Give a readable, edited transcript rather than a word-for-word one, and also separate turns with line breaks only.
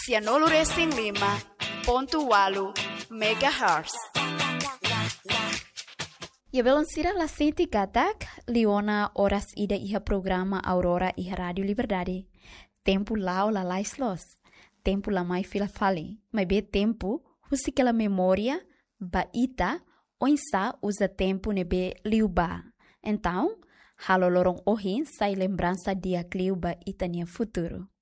Cianolo Racing 5.8 MHz.
Ya belansira la senti katak, Liona horas ida iha programa Aurora iha Radio Liberdade. Tempo lao la laislos. Tempo la mai fila fali. Mas be tempo, husikela memória, baita, onsa usa tempo nebe liuba. Então, halo lorong ohin sai lembrança dia kliuba itania futuro.